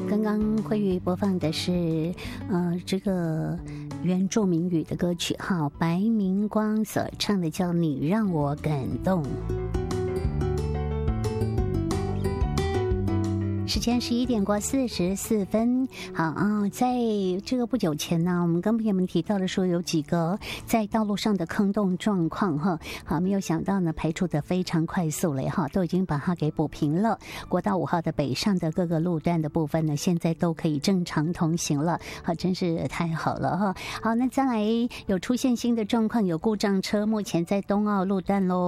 刚刚慧玉播放的是这个原住民语的歌曲哈，白明光所唱的叫《你让我感动》。时间11点过44分。好啊，在这个不久前呢，我们跟朋友们提到的说有几个在道路上的坑洞状况哈，好，没有想到呢排除的非常快速了哈，都已经把它给补平了。国道5号的北上的各个路段的部分呢，现在都可以正常通行了，好，真是太好了哈。好，那再来有出现新的状况，有故障车，目前在东澳路段喽。